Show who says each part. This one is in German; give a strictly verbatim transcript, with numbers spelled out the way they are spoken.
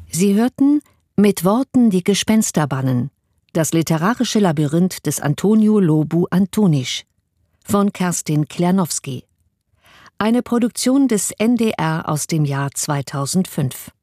Speaker 1: Sie hörten »Mit Worten die Gespenster bannen«, das literarische Labyrinth des Antonio Lobu Antunisch von Kerstin Klernowski. Eine Produktion des N D R aus dem Jahr zweitausendfünf.